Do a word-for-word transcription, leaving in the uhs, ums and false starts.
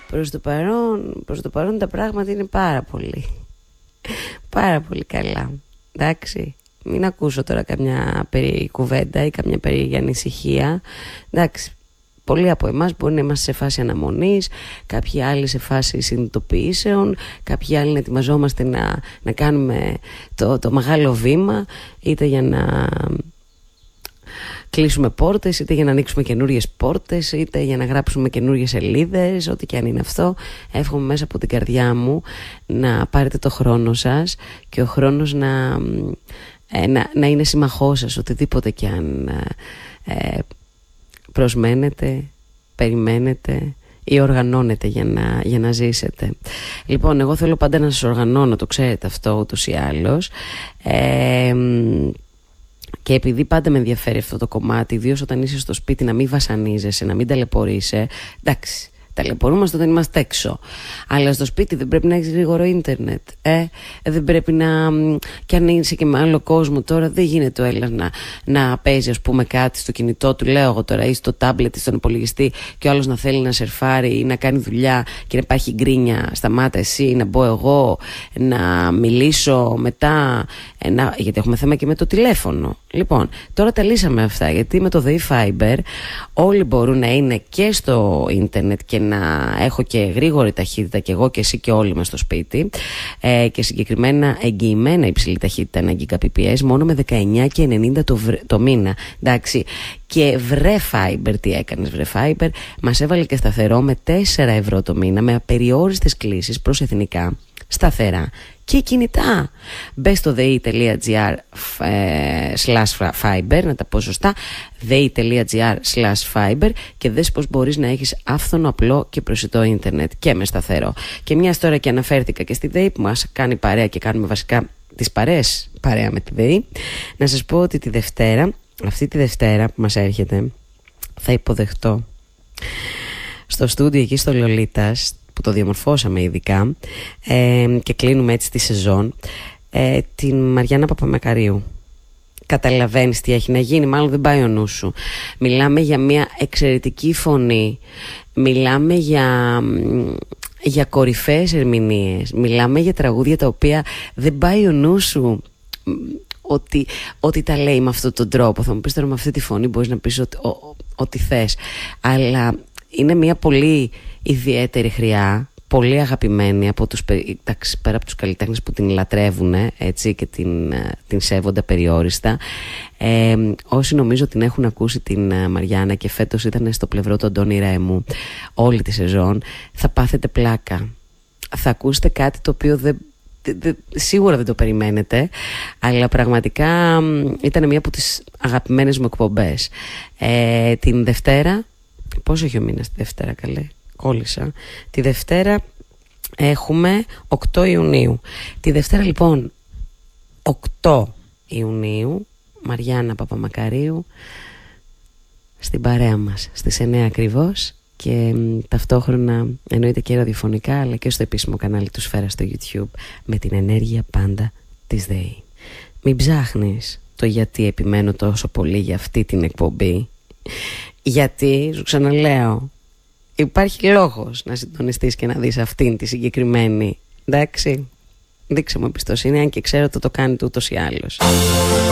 προς το παρόν, προς το παρόν τα πράγματα είναι πάρα πολύ πάρα πολύ καλά. Εντάξει, μην ακούσω τώρα καμιά περίεργη κουβέντα ή καμιά περίεργη ανησυχία. Εντάξει, πολλοί από εμάς μπορεί να είμαστε σε φάση αναμονής, κάποιοι άλλοι σε φάση συνειδητοποιήσεων, κάποιοι άλλοι να ετοιμαζόμαστε να, να κάνουμε το, το μεγάλο βήμα, είτε για να κλείσουμε πόρτες, είτε για να ανοίξουμε καινούριες πόρτες, είτε για να γράψουμε καινούριες σελίδες, ό,τι και αν είναι αυτό. Εύχομαι μέσα από την καρδιά μου να πάρετε το χρόνο σας και ο χρόνος να, ε, να, να είναι συμμαχός σας, οτιδήποτε και αν ε, προσμένετε, περιμένετε ή οργανώνετε για να, για να ζήσετε. Λοιπόν, εγώ θέλω πάντα να σας οργανώνω, το ξέρετε αυτό ούτως ή άλλως. Ε, Και επειδή πάντα με ενδιαφέρει αυτό το κομμάτι, ιδίως όταν είσαι στο σπίτι, να μην βασανίζεσαι, να μην ταλαιπωρείσαι. Εντάξει, ταλαιπωρούμαστε όταν είμαστε έξω. Αλλά στο σπίτι δεν πρέπει να έχεις γρήγορο ίντερνετ. Ε, δεν πρέπει να. Και αν είσαι και με άλλο κόσμο τώρα, δεν γίνεται ο Έλληνας να, να παίζει, ας πούμε, κάτι στο κινητό του, λέω εγώ τώρα, ή στο τάμπλετ ή στον υπολογιστή, και ο άλλος να θέλει να σερφάρει ή να κάνει δουλειά και να υπάρχει γκρίνια. Σταμάτα εσύ, να μπω εγώ, να μιλήσω μετά. Να, γιατί έχουμε θέμα και με το τηλέφωνο. Λοιπόν, τώρα τα λύσαμε αυτά, γιατί με το ΔΕΗ Fiber όλοι μπορούν να είναι και στο ίντερνετ και να έχω και γρήγορη ταχύτητα, και εγώ και εσύ και όλοι μας στο σπίτι, ε, και συγκεκριμένα εγγυημένα υψηλή ταχύτητα ένα Gbps μόνο με δεκαεννιά και ενενήντα το, το μήνα. Εντάξει. Και βρε Fiber, τι έκανες βρε Fiber? Μας έβαλε και σταθερό με τέσσερα ευρώ το μήνα, με απεριόριστες κλήσεις προς εθνικά, σταθερά και κινητά. Μπες στο dei.gr slash fiber, να τα πω σωστά, dei.gr slash fiber, και δες πως μπορείς να έχεις άφθονο, απλό και προσιτό ίντερνετ και με σταθερό. Και μιας τώρα και αναφέρθηκα και στη ΔΕΗ που μας κάνει παρέα και κάνουμε βασικά τις παρέες παρέα με τη ΔΕΗ, να σας πω ότι τη Δευτέρα, αυτή τη Δευτέρα που μας έρχεται, θα υποδεχτώ στο στούντιο εκεί στο Λολίτας, που το διαμορφώσαμε ειδικά, ε, και κλείνουμε έτσι τη σεζόν, ε, την Μαριάννα Παπαμακαρίου. Καταλαβαίνεις τι έχει να γίνει? Μάλλον δεν πάει ο νους σου. Μιλάμε για μια εξαιρετική φωνή, μιλάμε για, για κορυφαίες ερμηνείες, μιλάμε για τραγούδια τα οποία δεν πάει ο νους σου ότι, ότι τα λέει με αυτόν τον τρόπο. Θα μου πεις τώρα, με αυτή τη φωνή μπορείς να πεις ό,τι, ό, ό, ό,τι θες, αλλά είναι μια πολύ ιδιαίτερη χρειά, πολύ αγαπημένη από τους, εντάξει, πέρα από τους καλλιτέχνες που την λατρεύουν, έτσι, και την, την σέβονται περιόριστα. Ε, όσοι νομίζω την έχουν ακούσει την Μαριάννα και φέτος ήταν στο πλευρό του Αντώνη Ρέμου όλη τη σεζόν, θα πάθετε πλάκα. Θα ακούσετε κάτι το οποίο δεν, δεν, σίγουρα δεν το περιμένετε, αλλά πραγματικά ήταν μια από τις αγαπημένες μου εκπομπές. Ε, την Δευτέρα, πόσο έχει ο μήνας τη Δευτέρα, καλέ? Κόλλησα. Τη Δευτέρα έχουμε οκτώ Ιουνίου. Τη Δευτέρα λοιπόν οκτώ Ιουνίου, Μαριάννα Παπαμακαρίου στην παρέα μας στις εννιά ακριβώς, και μ, ταυτόχρονα εννοείται και ραδιοφωνικά, αλλά και στο επίσημο κανάλι του Σφαίρα στο YouTube, με την ενέργεια πάντα της ΔΕΗ. Μην ψάχνεις το γιατί επιμένω τόσο πολύ για αυτή την εκπομπή, γιατί σου ξαναλέω, υπάρχει λόγος να συντονιστείς και να δεις αυτήν τη συγκεκριμένη. Εντάξει, δείξε μου εμπιστοσύνη, αν και ξέρω ότι το κάνετε ούτως ή άλλως.